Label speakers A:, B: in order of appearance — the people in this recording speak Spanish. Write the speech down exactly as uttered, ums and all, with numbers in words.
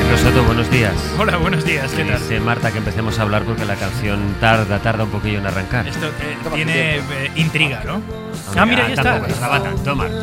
A: Marcos Soto, buenos días.
B: Hola, buenos días, ¿qué tal?
A: Dice Marta que empecemos a hablar porque la canción tarda, tarda un poquillo en arrancar.
B: Esto eh, tiene eh, intriga, ¿no?
A: Hombre,
B: Ah, mira, ahí está.
A: tampoco, no la va tanto, Marta.